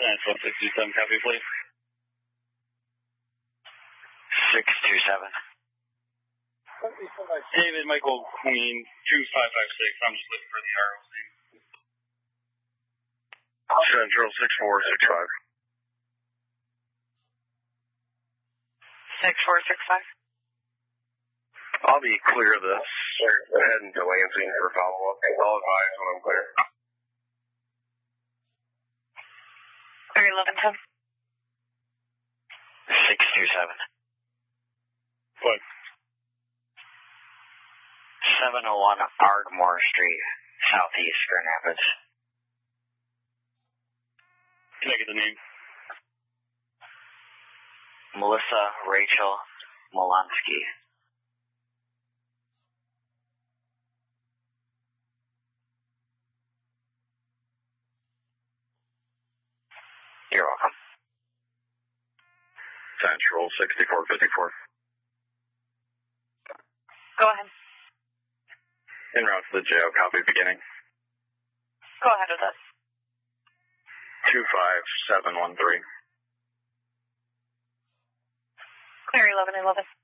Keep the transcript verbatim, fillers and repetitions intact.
Central six two seven, copy, please. six two seven. David Michael Queen, two five five six. I'm just looking for the R O C. Central six four six five. six four six five. I'll be clear of this. Heading to Lansing for follow-up. I'll advise when I'm clear. Clear eleven ten. six two seven. What? seven oh one Ardmore Street, Southeast Grand Rapids. Can I get the name? Melissa Rachel Molansky. You're welcome. Central sixty-four fifty-four. Go ahead. En route to the jail, copy beginning. Go ahead with us. two five seven one three. Clear eleven eleven.